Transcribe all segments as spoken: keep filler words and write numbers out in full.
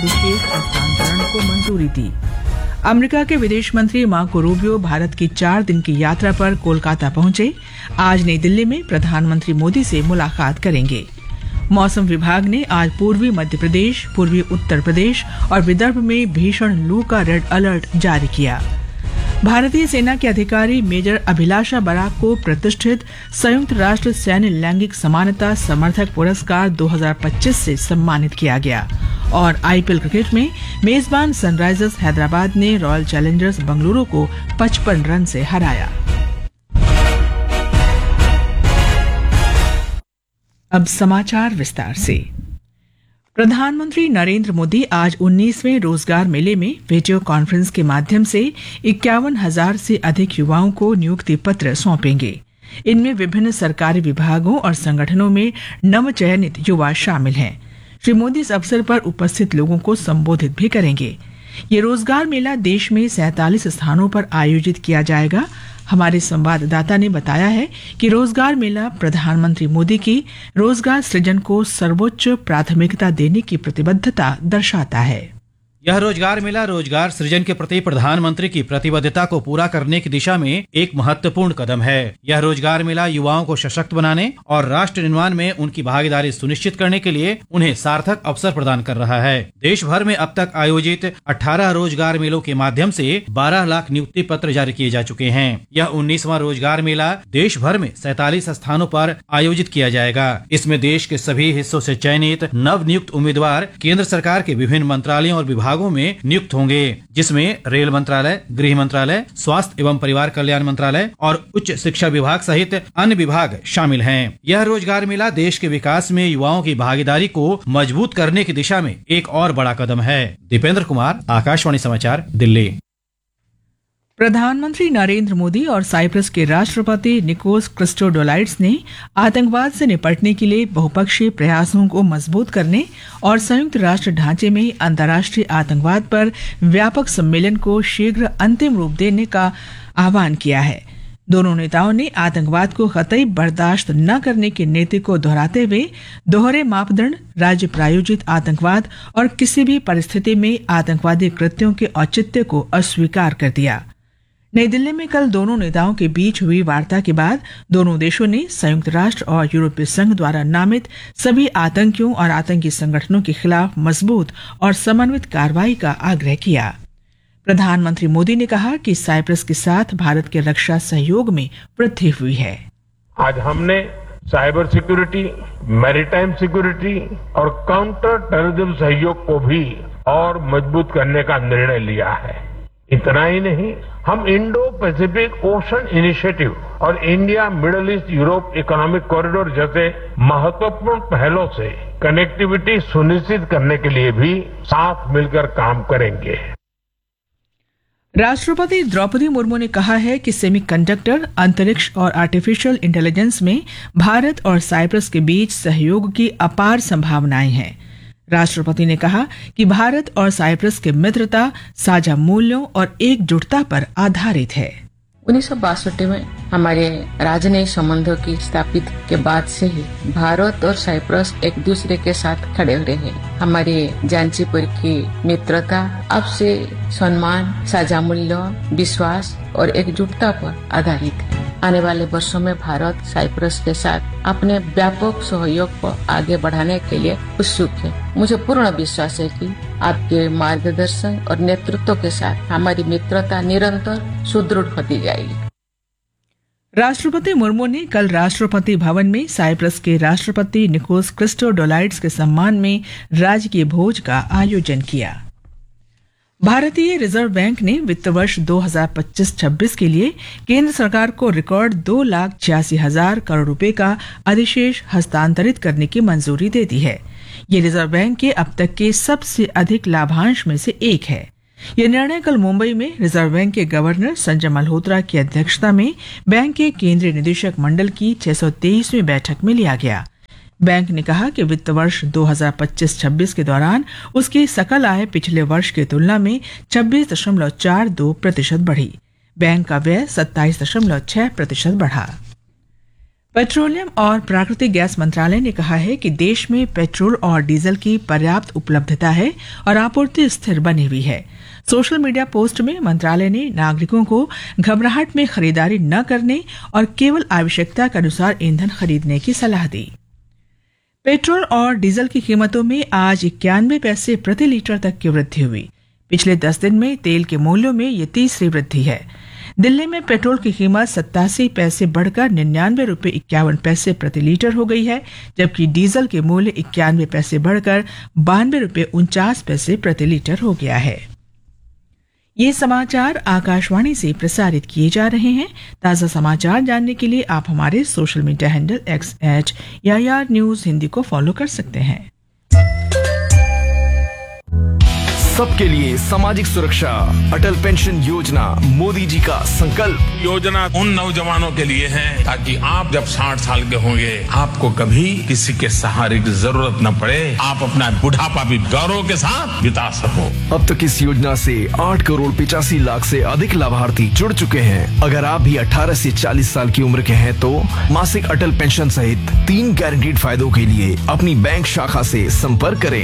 के हस्तांतरण को मंजूरी दी। अमेरिका के विदेश मंत्री मार्को रूबियो भारत की चार दिन की यात्रा पर कोलकाता पहुंचे। आज नई दिल्ली में प्रधानमंत्री मोदी से मुलाकात करेंगे। मौसम विभाग ने आज पूर्वी मध्य प्रदेश, पूर्वी उत्तर प्रदेश और विदर्भ में भीषण लू का रेड अलर्ट जारी किया। भारतीय सेना के अधिकारी मेजर अभिलाषा बराक को प्रतिष्ठित संयुक्त राष्ट्र सैन्य लैंगिक समानता समर्थक पुरस्कार दो हज़ार पच्चीस से सम्मानित किया गया। और आईपीएल क्रिकेट में मेजबान सनराइजर्स हैदराबाद ने रॉयल चैलेंजर्स बेंगलुरु को पचपन रन से हराया। अब समाचार विस्तार से। प्रधानमंत्री नरेंद्र मोदी आज उन्नीसवें रोजगार मेले में वीडियो कॉन्फ्रेंस के माध्यम से इक्यावन हजार से अधिक युवाओं को नियुक्ति पत्र सौंपेंगे। इनमें विभिन्न सरकारी विभागों और संगठनों में नवचयनित युवा शामिल हैं। श्री मोदी इस अवसर पर उपस्थित लोगों को संबोधित भी करेंगे। ये रोजगार मेला देश में सैंतालीस स्थानों पर आयोजित किया जाएगा। हमारे संवाददाता ने बताया है कि रोजगार मेला प्रधानमंत्री मोदी की रोजगार सृजन को सर्वोच्च प्राथमिकता देने की प्रतिबद्धता दर्शाता है। यह रोजगार मेला रोजगार सृजन के प्रति प्रधानमंत्री की प्रतिबद्धता को पूरा करने की दिशा में एक महत्वपूर्ण कदम है। यह रोजगार मेला युवाओं को सशक्त बनाने और राष्ट्र निर्माण में उनकी भागीदारी सुनिश्चित करने के लिए उन्हें सार्थक अवसर प्रदान कर रहा है। देश भर में अब तक आयोजित अठारह रोजगार मेलों के माध्यम से बारह लाख नियुक्ति पत्र जारी किए जा चुके हैं। यह उन्नीसवां रोजगार मेला देश भर में सैंतालीस स्थानों पर आयोजित किया जाएगा। इसमें देश के सभी हिस्सों से चयनित नव नियुक्त उम्मीदवार केंद्र सरकार के विभिन्न मंत्रालयों और विभागों में नियुक्त होंगे, जिसमें रेल मंत्रालय, गृह मंत्रालय, स्वास्थ्य एवं परिवार कल्याण मंत्रालय और उच्च शिक्षा विभाग सहित अन्य विभाग शामिल हैं। यह रोजगार मेला देश के विकास में युवाओं की भागीदारी को मजबूत करने की दिशा में एक और बड़ा कदम है। दीपेंद्र कुमार, आकाशवाणी समाचार, दिल्ली। प्रधानमंत्री नरेंद्र मोदी और साइप्रस के राष्ट्रपति निकोस क्रिस्टोडोलाइड्स ने आतंकवाद से निपटने के लिए बहुपक्षीय प्रयासों को मजबूत करने और संयुक्त राष्ट्र ढांचे में अंतर्राष्ट्रीय आतंकवाद पर व्यापक सम्मेलन को शीघ्र अंतिम रूप देने का आह्वान किया है। दोनों नेताओं ने आतंकवाद को कतई बर्दाश्त न करने की नीति को दोहराते हुए दोहरे मापदंड, राज्य प्रायोजित आतंकवाद और किसी भी परिस्थिति में आतंकवादी कृत्यों के औचित्य को अस्वीकार कर दिया। नई दिल्ली में कल दोनों नेताओं के बीच हुई वार्ता के बाद दोनों देशों ने संयुक्त राष्ट्र और यूरोपीय संघ द्वारा नामित सभी आतंकियों और आतंकी संगठनों के खिलाफ मजबूत और समन्वित कार्रवाई का आग्रह किया। प्रधानमंत्री मोदी ने कहा कि साइप्रस के साथ भारत के रक्षा सहयोग में वृद्धि हुई है। आज हमने साइबर सिक्योरिटी, मैरीटाइम सिक्योरिटी और काउंटर टेररिज्म सहयोग को भी और मजबूत करने का निर्णय लिया है। इतना ही नहीं, हम इंडो पैसिफिक ओशन इनिशिएटिव और India middle east Europe economic corridor जैसे महत्वपूर्ण पहलों से कनेक्टिविटी सुनिश्चित करने के लिए भी साथ मिलकर काम करेंगे। राष्ट्रपति द्रौपदी मुर्मू ने कहा है कि सेमीकंडक्टर, अंतरिक्ष और आर्टिफिशियल इंटेलिजेंस में भारत और साइप्रस के बीच सहयोग की अपार संभावनाएं हैं। राष्ट्रपति ने कहा कि भारत और साइप्रस की मित्रता साझा मूल्यों और एकजुटता पर आधारित है। उन्नीस सौ बासठ में हमारे राजनयिक संबंधों की स्थापित के बाद से ही भारत और साइप्रस एक दूसरे के साथ खड़े रहे हैं। हमारे जांचीपुर की मित्रता अब से सम्मान, साझा मूल्यों, विश्वास और एकजुटता पर आधारित है। आने वाले वर्षों में भारत साइप्रस के साथ अपने व्यापक सहयोग को आगे बढ़ाने के लिए उत्सुक है। मुझे पूर्ण विश्वास है कि आपके मार्गदर्शन और नेतृत्व के साथ हमारी मित्रता निरंतर सुदृढ़ होती जाएगी। राष्ट्रपति मुर्मू ने कल राष्ट्रपति भवन में साइप्रस के राष्ट्रपति निकोस क्रिस्टोडोलाइड्स के सम्मान में राजकीय भोज का आयोजन किया। भारतीय रिजर्व बैंक ने वित्त वर्ष दो हज़ार पच्चीस छब्बीस के लिए केंद्र सरकार को रिकॉर्ड दो लाख छियासी हजार करोड़ रुपए का अधिशेष हस्तांतरित करने की मंजूरी दे दी है। ये रिजर्व बैंक के अब तक के सबसे अधिक लाभांश में से एक है। यह निर्णय कल मुंबई में रिजर्व बैंक के गवर्नर संजय मल्होत्रा की अध्यक्षता में बैंक के केंद्रीय निदेशक मंडल की छह सौ तेईसवीं बैठक में लिया गया। बैंक ने कहा कि वित्त वर्ष दो हज़ार पच्चीस छब्बीस के दौरान उसकी सकल आय पिछले वर्ष की तुलना में छब्बीस दशमलव चार दो प्रतिशत बढ़ी। बैंक का व्यय सत्ताईस दशमलव छह प्रतिशत बढ़ा। पेट्रोलियम और प्राकृतिक गैस मंत्रालय ने कहा है कि देश में पेट्रोल और डीजल की पर्याप्त उपलब्धता है और आपूर्ति स्थिर बनी हुई है। सोशल मीडिया पोस्ट में मंत्रालय ने नागरिकों को घबराहट में खरीदारी न करने और केवल आवश्यकता के अनुसार ईंधन खरीदने की सलाह दी। पेट्रोल और डीजल की कीमतों में आज इक्यानवे पैसे प्रति लीटर तक की वृद्धि हुई। पिछले दस दिन में तेल के मूल्यों में ये तीसरी वृद्धि है। दिल्ली में पेट्रोल की कीमत सत्तासी पैसे बढ़कर निन्यानवे रुपये इक्यावन पैसे प्रति लीटर हो गई है, जबकि डीजल के मूल्य इक्यानवे पैसे बढ़कर बानवे रुपये उनचास पैसे प्रति लीटर हो गया है। ये समाचार आकाशवाणी से प्रसारित किए जा रहे हैं। ताज़ा समाचार जानने के लिए आप हमारे social media handle x H या यार न्यूज हिंदी को फॉलो कर सकते हैं। सबके लिए सामाजिक सुरक्षा, अटल पेंशन योजना मोदी जी का संकल्प। योजना उन नौजवानों के लिए है ताकि आप जब साठ साल के होंगे आपको कभी किसी के सहारे की जरूरत न पड़े, आप अपना बुढ़ापा भी गौरव के साथ बिता सको। अब तक इस योजना से आठ करोड़ पिचासी लाख से अधिक लाभार्थी जुड़ चुके हैं। अगर आप भी अठारह से चालीस साल की उम्र के हैं तो मासिक अटल पेंशन सहित तीन गारंटीड फायदों के लिए अपनी बैंक शाखा से संपर्क करें।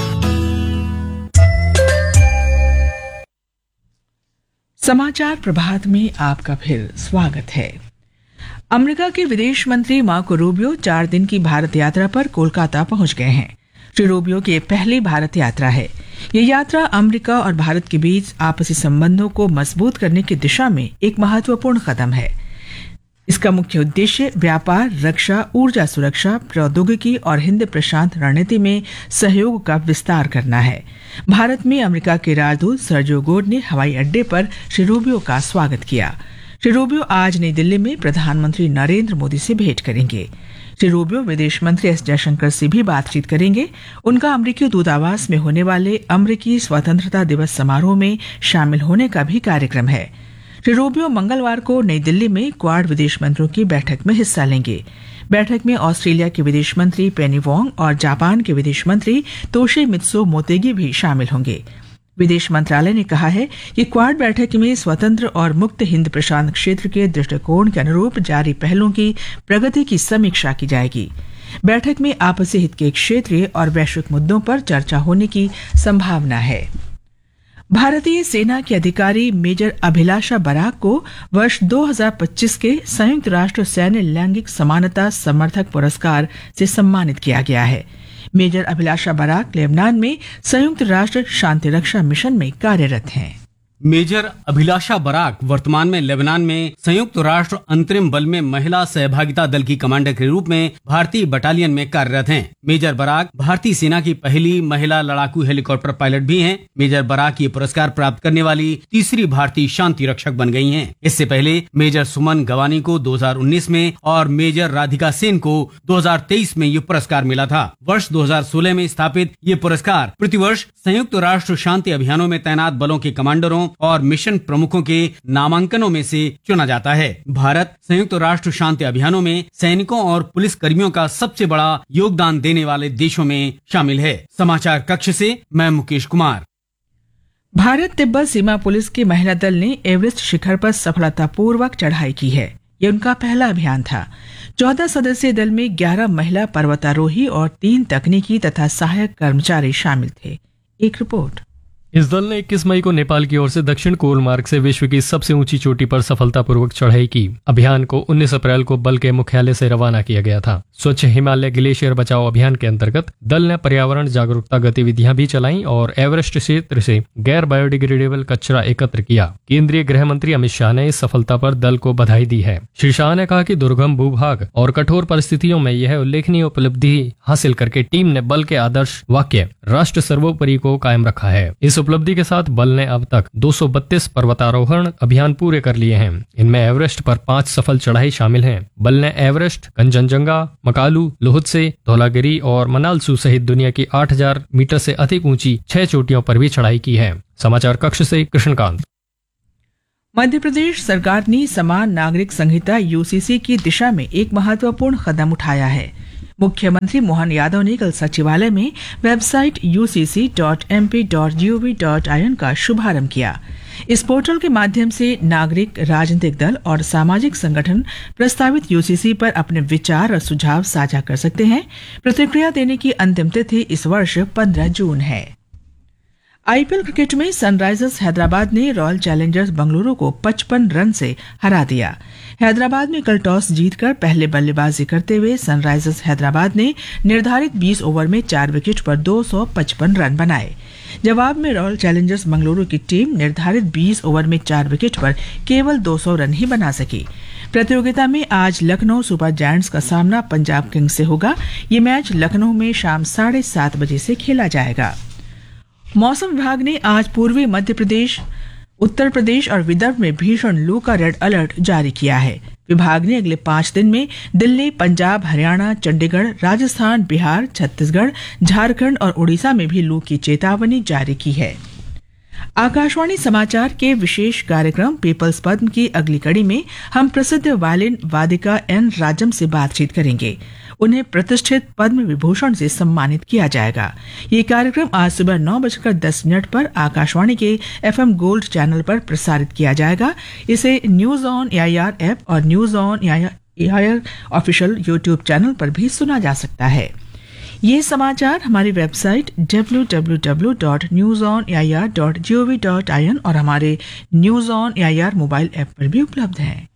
समाचार प्रभात में आपका फिर स्वागत है। अमेरिका के विदेश मंत्री मार्को रूबियो चार दिन की भारत यात्रा पर कोलकाता पहुंच गए हैं। श्री रूबियो की पहली भारत यात्रा है। ये यात्रा अमेरिका और भारत के बीच आपसी संबंधों को मजबूत करने की दिशा में एक महत्वपूर्ण कदम है। इसका मुख्य उद्देश्य व्यापार, रक्षा, ऊर्जा सुरक्षा, प्रौद्योगिकी और हिंद प्रशांत रणनीति में सहयोग का विस्तार करना है। भारत में अमेरिका के राजदूत सर्जियो गोड ने हवाई अड्डे पर श्री रूबियो का स्वागत किया। श्री रूबियो आज नई दिल्ली में प्रधानमंत्री नरेंद्र मोदी से भेंट करेंगे। श्री रूबियो विदेश मंत्री एस जयशंकर से भी बातचीत करेंगे। उनका अमेरिकी दूतावास में होने वाले अमेरिकी स्वतंत्रता दिवस समारोह में शामिल होने का भी कार्यक्रम है। श्री रूबियो मंगलवार को नई दिल्ली में क्वाड विदेश मंत्रियों की बैठक में हिस्सा लेंगे। बैठक में ऑस्ट्रेलिया के विदेश मंत्री पेनी वोंग और जापान के विदेश मंत्री तोशिमित्सु मोतेगी भी शामिल होंगे। विदेश मंत्रालय ने कहा है कि क्वाड बैठक में स्वतंत्र और मुक्त हिंद प्रशांत क्षेत्र के दृष्टिकोण के अनुरूप जारी पहलों की प्रगति की समीक्षा की जाएगी। बैठक में आपसी हित के क्षेत्रीय और वैश्विक मुद्दों पर चर्चा होने की संभावना है। भारतीय सेना के अधिकारी मेजर अभिलाषा बराक को वर्ष दो हज़ार पच्चीस के संयुक्त राष्ट्र सैन्य लैंगिक समानता समर्थक पुरस्कार से सम्मानित किया गया है। मेजर अभिलाषा बराक लेबनान में संयुक्त राष्ट्र शांति रक्षा मिशन में कार्यरत हैं। मेजर अभिलाषा बराक वर्तमान में लेबनान में संयुक्त राष्ट्र अंतरिम बल में महिला सहभागिता दल की कमांडर के रूप में भारतीय बटालियन में कार्यरत हैं। मेजर बराक भारतीय सेना की पहली महिला लड़ाकू हेलीकॉप्टर पायलट भी हैं। मेजर बराक ये पुरस्कार प्राप्त करने वाली तीसरी भारतीय शांति रक्षक बन गई हैं। इससे पहले मेजर सुमन गवानी को दो हज़ार उन्नीस में और मेजर राधिका सेन को दो हज़ार तेईस में ये पुरस्कार मिला था। वर्ष दो हज़ार सोलह में स्थापित ये पुरस्कार प्रतिवर्ष संयुक्त राष्ट्र शांति अभियानों में तैनात बलों के कमांडरों और मिशन प्रमुखों के नामांकनों में से चुना जाता है। भारत संयुक्त राष्ट्र शांति अभियानों में सैनिकों और पुलिस कर्मियों का सबसे बड़ा योगदान देने वाले देशों में शामिल है। समाचार कक्ष से मैं मुकेश कुमार। भारत तिब्बत सीमा पुलिस के महिला दल ने एवरेस्ट शिखर पर सफलतापूर्वक चढ़ाई की है। ये उनका पहला अभियान था। चौदह सदस्यीय दल में ग्यारह महिला पर्वतारोही और तीन तकनीकी तथा सहायक कर्मचारी शामिल थे। एक रिपोर्ट। इस दल ने इक्कीस मई को नेपाल की ओर से दक्षिण कोल मार्ग से विश्व की सबसे ऊंची चोटी पर सफलतापूर्वक चढ़ाई की। अभियान को उन्नीस अप्रैल को बल के मुख्यालय से रवाना किया गया था। स्वच्छ हिमालय ग्लेशियर बचाओ अभियान के अंतर्गत दल ने पर्यावरण जागरूकता गतिविधियां भी चलाई और एवरेस्ट क्षेत्र से गैर बायोडिग्रेडेबल कचरा एकत्र किया। केंद्रीय गृह मंत्री अमित शाह ने इस सफलता पर दल को बधाई दी है। श्री शाह ने कहा कि दुर्गम भूभाग और कठोर परिस्थितियों में यह उल्लेखनीय उपलब्धि हासिल करके टीम ने बल के आदर्श वाक्य राष्ट्र सर्वोपरि को कायम रखा है। इस उपलब्धि के साथ बल ने अब तक दो सौ बत्तीस पर्वतारोहण अभियान पूरे कर लिए हैं। इनमें एवरेस्ट पर पांच सफल चढ़ाई शामिल हैं। बल ने एवरेस्ट, कंचनजंगा, मकालू, लोहत्से, धौलागिरी और मनालसू सहित दुनिया की आठ हज़ार मीटर से अधिक ऊंची छह चोटियों पर भी चढ़ाई की है। समाचार कक्ष से कृष्णकांत। मध्य प्रदेश सरकार ने समान नागरिक संहिता यूसीसी की दिशा में एक महत्वपूर्ण कदम उठाया है। मुख्यमंत्री मोहन यादव ने कल सचिवालय में website you see C dot M P dot G O V dot I N का शुभारंभ किया। इस पोर्टल के माध्यम से नागरिक, राजनीतिक दल और सामाजिक संगठन प्रस्तावित यूसीसी पर अपने विचार और सुझाव साझा कर सकते हैं। प्रतिक्रिया देने की अंतिम तिथि इस वर्ष पंद्रह जून है। आईपीएल क्रिकेट में सनराइजर्स हैदराबाद ने रॉयल चैलेंजर्स बेंगलुरु को पचपन रन से हरा दिया। हैदराबाद में कल टॉस जीतकर पहले बल्लेबाजी करते हुए सनराइजर्स हैदराबाद ने निर्धारित बीस ओवर में चार विकेट पर दो सौ पचपन रन बनाए। जवाब में रॉयल चैलेंजर्स बेंगलुरु की टीम निर्धारित बीस ओवर में चार विकेट पर केवल दो सौ रन ही बना सकी। प्रतियोगिता में आज लखनऊ सुपर जायंट्स का सामना पंजाब किंग्स से होगा। ये मैच लखनऊ में शाम साढ़े सात बजे से खेला जाएगा। मौसम विभाग ने आज पूर्वी मध्य प्रदेश, उत्तर प्रदेश और विदर्भ में भीषण लू का रेड अलर्ट जारी किया है। विभाग ने अगले पांच दिन में दिल्ली, पंजाब, हरियाणा, चंडीगढ़, राजस्थान, बिहार, छत्तीसगढ़, झारखंड और उड़ीसा में भी लू की चेतावनी जारी की है। आकाशवाणी समाचार के विशेष कार्यक्रम पीपल्स पद्म की अगली कड़ी में हम प्रसिद्ध वायलिन वादिका एन राजम से बातचीत करेंगे। उन्हें प्रतिष्ठित पद्म विभूषण से सम्मानित किया जाएगा। ये कार्यक्रम आज सुबह नौ बजकर दस मिनट पर आकाशवाणी के एफएम गोल्ड चैनल पर प्रसारित किया जाएगा। इसे न्यूज ऑन एआईआर ऐप और news on AIR official YouTube channel पर भी सुना जा सकता है। ये समाचार हमारी website W W W dot news on A I R dot G O V dot I N और हमारे news on AIR mobile app पर भी उपलब्ध है।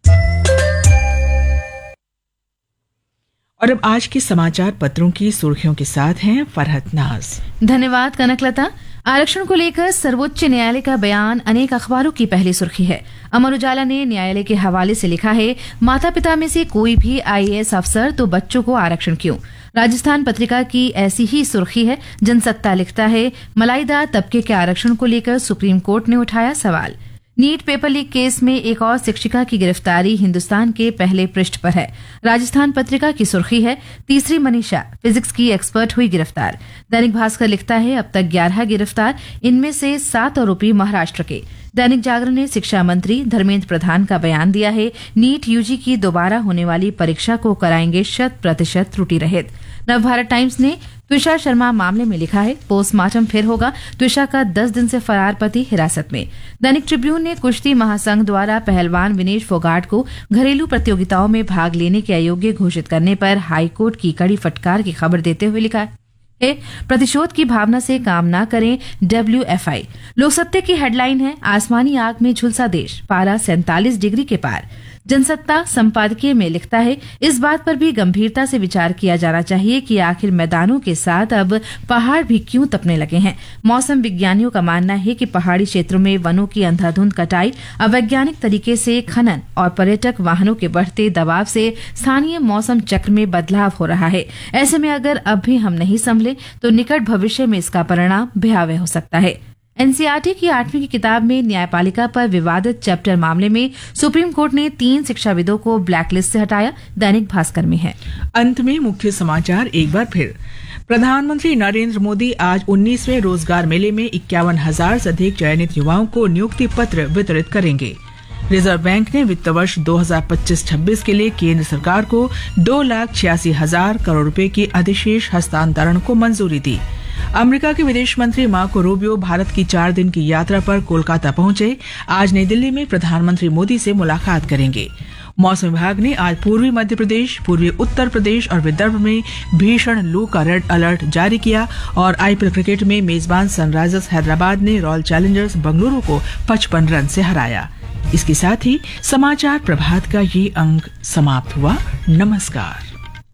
और अब आज के समाचार पत्रों की सुर्खियों के साथ हैं फरहत नाज। धन्यवाद कनकलता। आरक्षण को लेकर सर्वोच्च न्यायालय का बयान अनेक अखबारों की पहली सुर्खी है। अमर उजाला ने न्यायालय के हवाले से लिखा है, माता पिता में से कोई भी आईएएस अफसर तो बच्चों को आरक्षण क्यों। राजस्थान पत्रिका की ऐसी ही सुर्खी है। जनसत्ता लिखता है, मलाईदार तबके के आरक्षण को लेकर सुप्रीम कोर्ट ने उठाया सवाल। नीट पेपर लीक केस में एक और शिक्षिका की गिरफ्तारी हिंदुस्तान के पहले पृष्ठ पर है। राजस्थान पत्रिका की सुर्खी है, तीसरी मनीषा फिजिक्स की एक्सपर्ट हुई गिरफ्तार। दैनिक भास्कर लिखता है, अब तक ग्यारह गिरफ्तार, इनमें से सात आरोपी महाराष्ट्र के। दैनिक जागरण ने शिक्षा मंत्री धर्मेंद्र प्रधान का बयान दिया है, नीट यूजी की दोबारा होने वाली परीक्षा को कराएंगे शत प्रतिशत त्रुटि रहित। नवभारत टाइम्स ने त्विषा शर्मा मामले में लिखा है, पोस्टमार्टम फिर होगा, त्विषा का दस दिन से फरार पति हिरासत में। दैनिक ट्रिब्यून ने कुश्ती महासंघ द्वारा पहलवान विनेश फोगाट को घरेलू प्रतियोगिताओं में भाग लेने के अयोग्य घोषित करने पर हाईकोर्ट की कड़ी फटकार की खबर देते हुए लिखा है, प्रतिशोध की भावना से काम न करें डब्ल्यू एफ आई। लोकसत्ता की हेडलाइन है, आसमानी आग में झुलसा देश, पारा सैंतालीस डिग्री के पार। जनसत्ता संपादकीय में लिखता है, इस बात पर भी गंभीरता से विचार किया जाना चाहिए कि आखिर मैदानों के साथ अब पहाड़ भी क्यों तपने लगे हैं। मौसम विज्ञानियों का मानना है कि पहाड़ी क्षेत्रों में वनों की अंधाधुंध कटाई, अवैज्ञानिक तरीके से खनन और पर्यटक वाहनों के बढ़ते दबाव से स्थानीय मौसम चक्र में बदलाव हो रहा है। ऐसे में अगर अब भी हम नहीं संभले तो निकट भविष्य में इसका परिणाम भयावह हो सकता है। एनसीईआरटी की आठवीं की किताब में न्यायपालिका पर विवादित चैप्टर मामले में सुप्रीम कोर्ट ने तीन शिक्षाविदों को ब्लैकलिस्ट से हटाया। दैनिक भास्कर में है। अंत में मुख्य समाचार एक बार फिर। प्रधानमंत्री नरेंद्र मोदी आज उन्नीसवें रोजगार मेले में इक्यावन हजार से अधिक चयनित युवाओं को नियुक्ति पत्र वितरित करेंगे। रिजर्व बैंक ने वित्त वर्ष दो हजार पच्चीस छब्बीस के लिए केंद्र सरकार को दो लाख छियासी हजार करोड़ रुपए के अधिशेष हस्तांतरण को मंजूरी दी। अमेरिका के विदेश मंत्री मार्को रूबियो भारत की चार दिन की यात्रा पर कोलकाता पहुंचे। आज नई दिल्ली में प्रधानमंत्री मोदी से मुलाकात करेंगे। मौसम विभाग ने आज पूर्वी मध्य प्रदेश, पूर्वी उत्तर प्रदेश और विदर्भ में भीषण लू का रेड अलर्ट जारी किया। और आईपीएल क्रिकेट में मेजबान सनराइजर्स हैदराबाद ने रॉयल चैलेंजर्स बेंगलुरु को पचपन रन से हराया। इसके साथ ही समाचार प्रभात का ये अंक समाप्त हुआ। नमस्कार।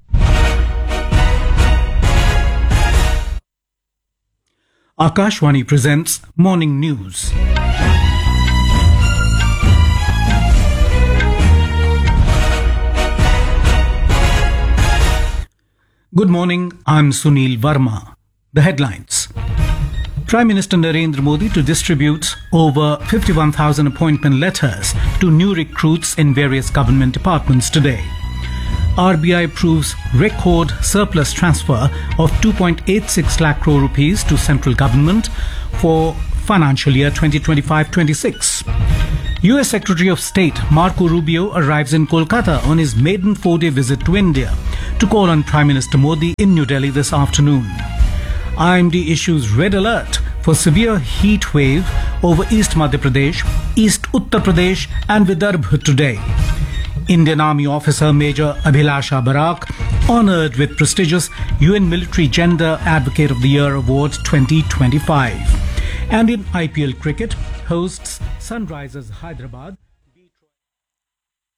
Akashwani presents Morning News. Good morning, I'm Sunil Verma. The headlines. Prime Minister Narendra Modi to distribute over fifty-one thousand appointment letters to new recruits in various government departments today. R B I approves record surplus transfer of two point eight six lakh crore rupees to central government for financial year twenty twenty-five twenty-six. U S Secretary of State Marco Rubio arrives in Kolkata on his maiden four-day visit to India to call on Prime Minister Modi in New Delhi this afternoon. I M D issues red alert for severe heat wave over East Madhya Pradesh, East Uttar Pradesh and Vidarbha today. Indian Army officer Major Abhilasha Barak honored with prestigious U N Military Gender Advocate of the Year Award twenty twenty-five. And in I P L cricket, hosts Sunrisers Hyderabad